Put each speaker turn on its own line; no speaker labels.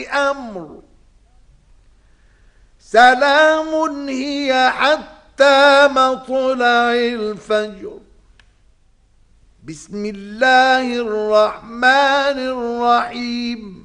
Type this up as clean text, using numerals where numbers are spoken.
أمر. سلام هي حتى مطلع الفجر. بسم الله الرحمن الرحيم.